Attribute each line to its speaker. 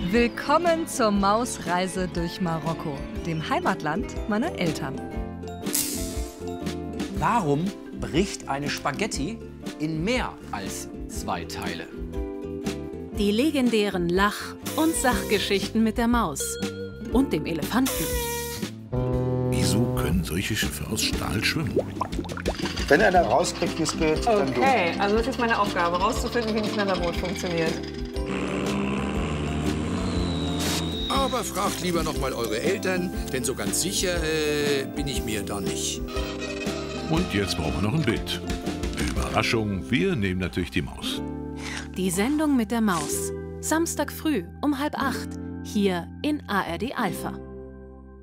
Speaker 1: Willkommen zur Mausreise durch Marokko, dem Heimatland meiner Eltern.
Speaker 2: Warum bricht eine Spaghetti in mehr als 2 Teile?
Speaker 3: Die legendären Lach- und Sachgeschichten mit der Maus und dem Elefanten.
Speaker 4: Wieso können solche Schiffe aus Stahl schwimmen?
Speaker 5: Wenn einer rauskriegt, wie es geht, dann du.
Speaker 6: Okay, also das ist meine Aufgabe, rauszufinden, wie ein Knallerboot funktioniert.
Speaker 7: Aber fragt lieber noch mal eure Eltern, denn so ganz sicher bin ich mir da nicht.
Speaker 4: Und jetzt brauchen wir noch ein Bild. Überraschung, wir nehmen natürlich die Maus.
Speaker 3: Die Sendung mit der Maus. Samstag früh um 7:30 hier in ARD Alpha.